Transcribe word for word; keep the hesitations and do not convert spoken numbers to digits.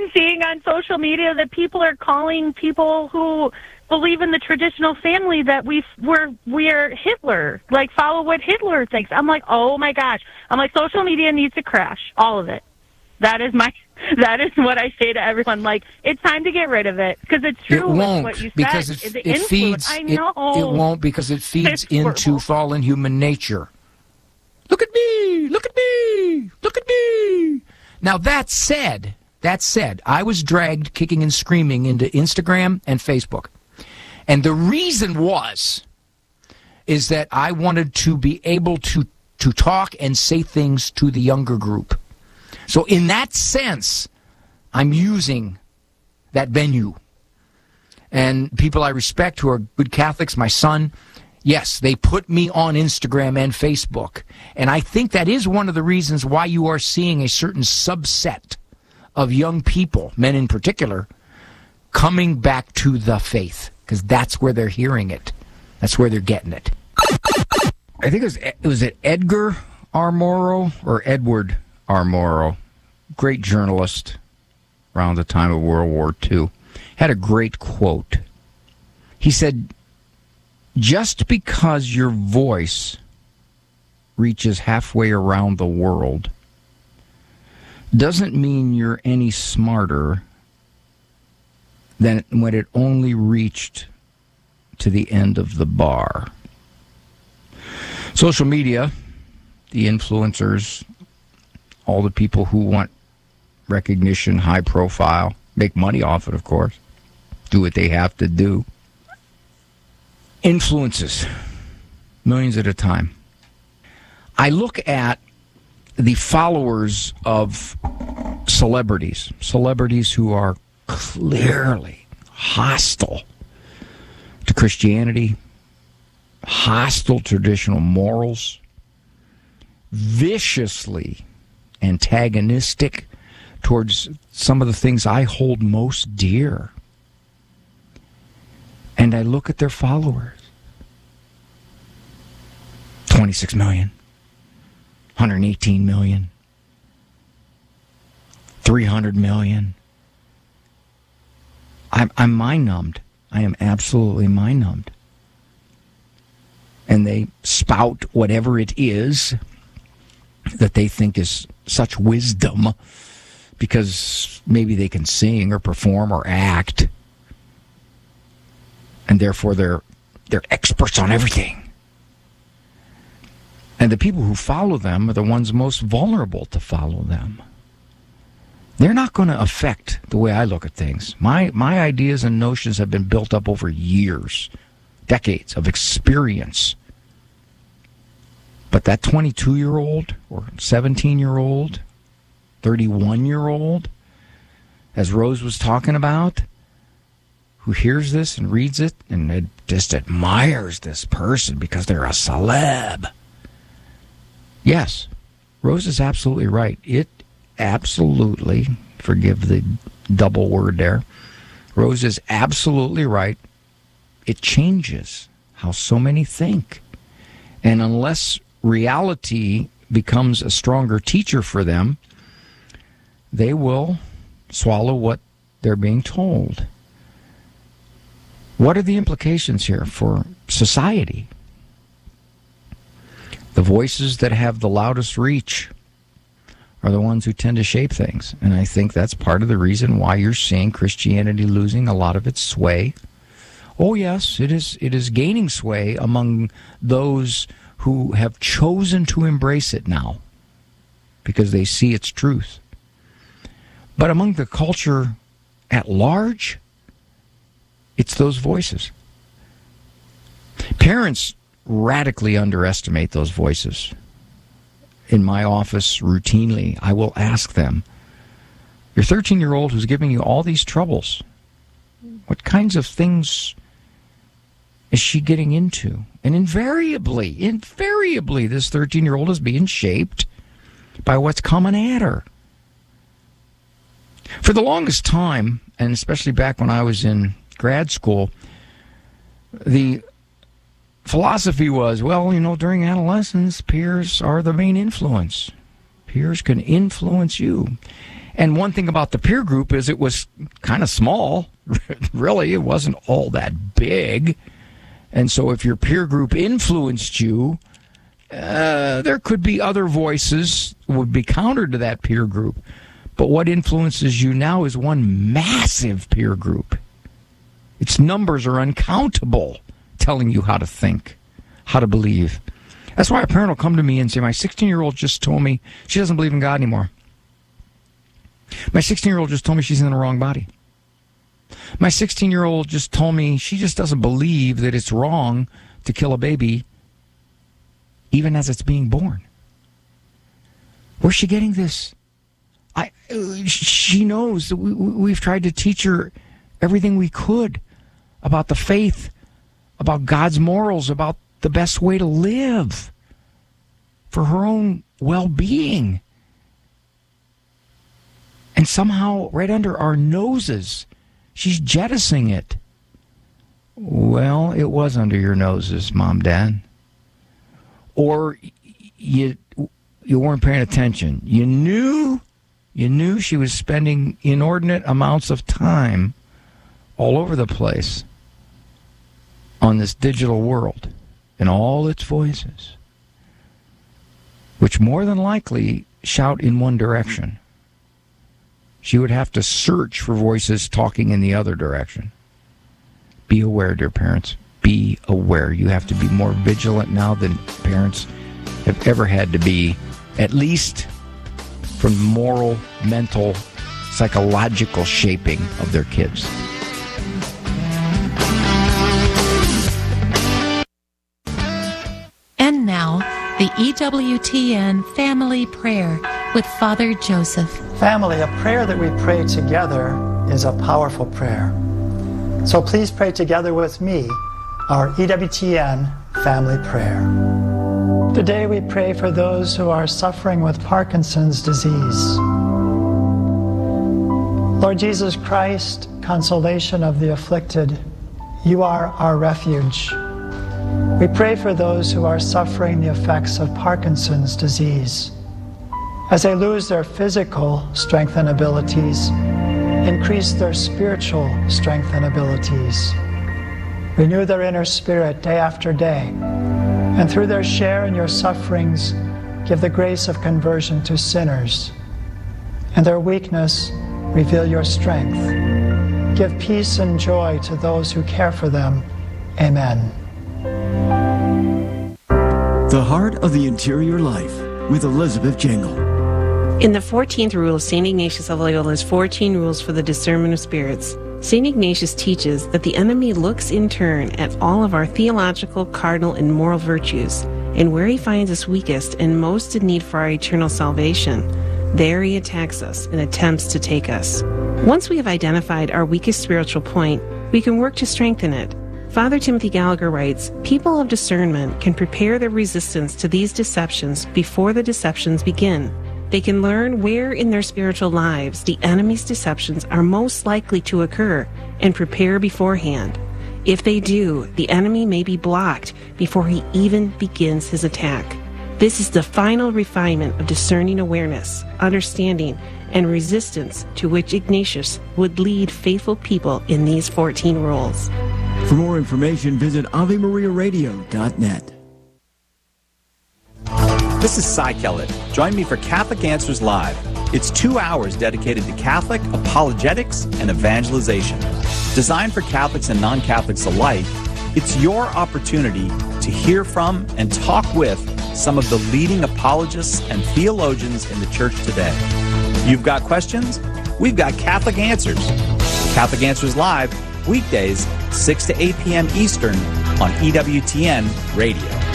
been seeing on social media that people are calling people who believe in the traditional family that we we're we're Hitler, like follow what Hitler thinks. I'm like, oh my gosh. I'm like, social media needs to crash, all of it. That is my that is what I say to everyone. Like, it's time to get rid of it because it's true. It won't, what you because said. it, The it feeds. I It, know. it won't because it feeds It's into horrible. fallen human nature. Look at me! Look at me! Look at me! Now that said, that said, I was dragged kicking and screaming into Instagram and Facebook, and the reason was, is that I wanted to be able to to talk and say things to the younger group. So in that sense, I'm using that venue. And people I respect who are good Catholics, my son, yes, they put me on Instagram and Facebook. And I think that is one of the reasons why you are seeing a certain subset of young people, men in particular, coming back to the faith. Because that's where they're hearing it. That's where they're getting it. I think it was, it was it Edgar R. Morrow or Edward R. Morrow, great journalist around the time of World War Two, had a great quote. He said, just because your voice reaches halfway around the world doesn't mean you're any smarter than when it only reached to the end of the bar. Social media, the influencers, all the people who want recognition, high profile, make money off it, of course, do what they have to do. Influences, millions at a time. I look at the followers of celebrities, celebrities who are clearly hostile to Christianity, hostile to traditional morals, viciously antagonistic towards some of the things I hold most dear. And I look at their followers. twenty-six million, one hundred eighteen million, three hundred million. I'm, I'm mind-numbed. I am absolutely mind-numbed. And they spout whatever it is that they think is such wisdom because maybe they can sing or perform or act, and therefore they're they're experts on everything. And the people who follow them are the ones most vulnerable to follow them. They're not going to affect the way I look at things. My my ideas and notions have been built up over years, decades of experience. But that twenty-two-year-old or seventeen-year-old, thirty-one-year-old, as Rose was talking about, who hears this and reads it and it just admires this person because they're a celeb. Yes, Rose is absolutely right. It absolutely, forgive the double word there, Rose is absolutely right. It changes how so many think. And unless reality becomes a stronger teacher for them, they will swallow what they're being told. What are the implications here for society? The voices that have the loudest reach are the ones who tend to shape things. And I think that's part of the reason why you're seeing Christianity losing a lot of its sway. Oh, yes, it is it is gaining sway among those who have chosen to embrace it now because they see its truth. But among the culture at large, it's those voices. Parents radically underestimate those voices. In my office, routinely, I will ask them, your thirteen-year-old who's giving you all these troubles, what kinds of things is she getting into? And invariably, invariably, this thirteen-year-old is being shaped by what's coming at her. For the longest time, and especially back when I was in grad school, the philosophy was, well, you know, during adolescence, peers are the main influence. Peers can influence you. And one thing about the peer group is it was kind of small. Really, it wasn't all that big. And so if your peer group influenced you, uh, there could be other voices would be counter to that peer group. But what influences you now is one massive peer group. Its numbers are uncountable, telling you how to think, how to believe. That's why a parent will come to me and say, my sixteen-year-old just told me she doesn't believe in God anymore. My sixteen-year-old just told me she's in the wrong body. My sixteen-year-old just told me she just doesn't believe that it's wrong to kill a baby even as it's being born. Where's she getting this? I, she knows that we, we've tried to teach her everything we could about the faith, about God's morals, about the best way to live for her own well-being. And somehow, right under our noses, she's jettisoning it. Well, it was under your noses, Mom, Dad. Or you you weren't paying attention. You knew, you knew she was spending inordinate amounts of time all over the place on this digital world and all its voices, which more than likely shout in one direction. She would have to search for voices talking in the other direction. Be aware, dear parents. Be aware. You have to be more vigilant now than parents have ever had to be, at least from moral, mental, psychological shaping of their kids. And now, the E W T N Family Prayer with Father Joseph. Family, a prayer that we pray together is a powerful prayer. So please pray together with me our E W T N Family Prayer. Today we pray for those who are suffering with Parkinson's disease. Lord Jesus Christ, consolation of the afflicted, you are our refuge. We pray for those who are suffering the effects of Parkinson's disease. As they lose their physical strength and abilities, increase their spiritual strength and abilities. Renew their inner spirit day after day, and through their share in your sufferings, give the grace of conversion to sinners. In their weakness, reveal your strength. Give peace and joy to those who care for them. Amen. The Heart of the Interior Life with Elizabeth Jingle. In the fourteenth rule of Saint Ignatius of Loyola's fourteen Rules for the Discernment of Spirits, Saint Ignatius teaches that the enemy looks in turn at all of our theological, cardinal, and moral virtues, and where he finds us weakest and most in need for our eternal salvation, there he attacks us and attempts to take us. Once we have identified our weakest spiritual point, we can work to strengthen it. Father Timothy Gallagher writes, people of discernment can prepare their resistance to these deceptions before the deceptions begin. They can learn where in their spiritual lives the enemy's deceptions are most likely to occur and prepare beforehand. If they do, the enemy may be blocked before he even begins his attack. This is the final refinement of discerning awareness, understanding, and resistance to which Ignatius would lead faithful people in these fourteen rules. For more information, visit Ave Maria Radio dot net. This is Cy Kellett. Join me for Catholic Answers Live. It's two hours dedicated to Catholic apologetics and evangelization. Designed for Catholics and non-Catholics alike, it's your opportunity to hear from and talk with some of the leading apologists and theologians in the church today. You've got questions? We've got Catholic Answers. Catholic Answers Live, weekdays, six to eight p.m. Eastern on E W T N Radio.